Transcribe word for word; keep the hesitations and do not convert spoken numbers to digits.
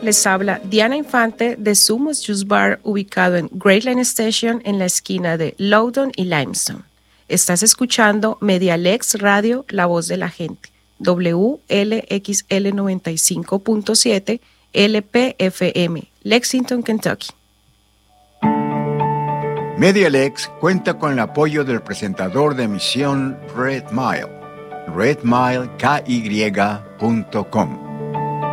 les habla Diana Infante de Sumos Juice Bar, ubicado en Great Line Station en la esquina de Loudoun y Limestone. Estás escuchando Medialex Radio, la voz de la gente, W L X L noventa y cinco punto siete L P F M, Lexington, Kentucky. Medialex cuenta con el apoyo del presentador de emisión Red Mile, red mile k y punto com.